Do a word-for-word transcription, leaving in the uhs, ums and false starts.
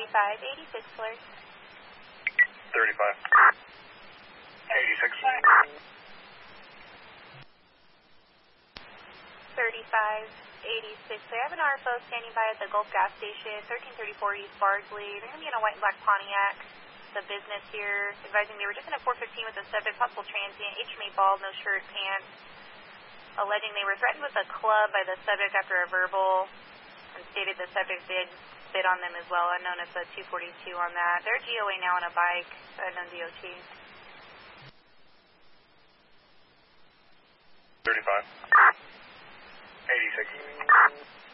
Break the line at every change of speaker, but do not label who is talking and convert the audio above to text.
thirty-five eighty-six alert.
thirty-five eighty-six.
thirty-five eighty-six. I have an R F O standing by at the Gulf gas station, thirteen thirty-four East Bardsley. They're going to be in a white and black Pontiac. The business here advising they were just in a four fifteen with a Civic, possible transient, H M A ball, no shirt, pants. Alleging they were threatened with a club by the Civic after a verbal and stated the Civic did spit on them as well. Unknown if a two forty-two on that. They're G O A now on a bike, unknown D O T.
thirty-five eighty-six.